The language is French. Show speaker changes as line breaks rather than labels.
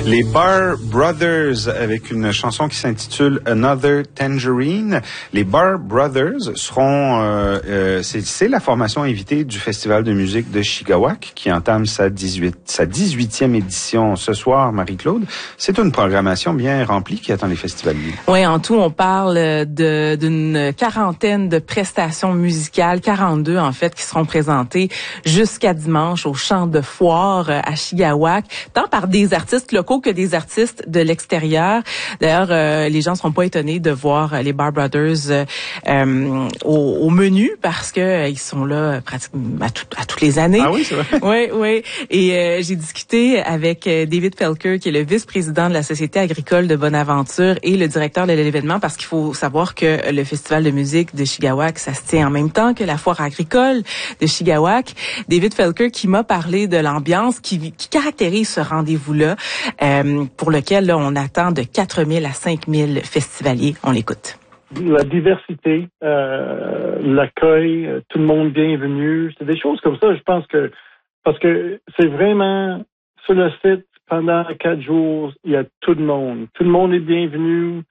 Les Barr Brothers avec une chanson qui s'intitule Another Tangerine. Les Barr Brothers seront, c'est la formation invitée du Festival de musique de Chigawac qui entame sa 18e édition ce soir, Marie-Claude. C'est une programmation bien remplie qui attend les festivaliers.
Oui, en tout, on parle d'une quarantaine de prestations musicales, 42 en fait, qui seront présentées jusqu'à dimanche au Champ de Foire à Chigawac, tant par des artistes locaux que des artistes de l'extérieur. D'ailleurs, les gens seront pas étonnés de voir les Barr Brothers au menu parce que ils sont là pratiquement à toutes les années.
Ah oui, c'est vrai.
Oui. Et j'ai discuté avec David Felker, qui est le vice-président de la Société agricole de Bonaventure et le directeur de l'événement, parce qu'il faut savoir que le Festival de musique de Chigawac, ça se tient en même temps que la foire agricole de Chigawac. David Felker qui m'a parlé de l'ambiance qui caractérise ce rendez-vous-là, pour lequel là, on attend de 4 000 à 5 000 festivaliers. On l'écoute.
La diversité, l'accueil, tout le monde bienvenu, c'est des choses comme ça, je pense que, parce que c'est vraiment, sur le site, pendant 4 jours, il y a tout le monde. Tout le monde est bienvenu.